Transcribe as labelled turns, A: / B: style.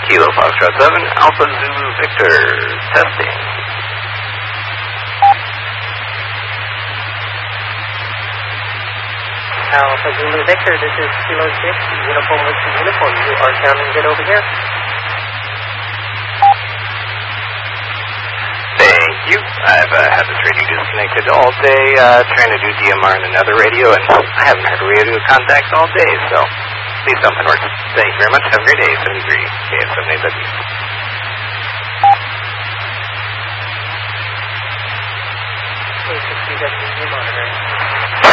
A: Kilo Foxtrot 7, Alpha Zulu Victor, testing.
B: Alpha Zulu Victor, this is Kilo 6, Uniform Whiskey Uniform. You are sounding good over here.
A: Thank you. I've had this radio disconnected all day, trying to do DMR on another radio, and I haven't had radio contact all day, so please something works. Thank you very much. Have a great day. 73 KF78W.
B: K60W monitoring.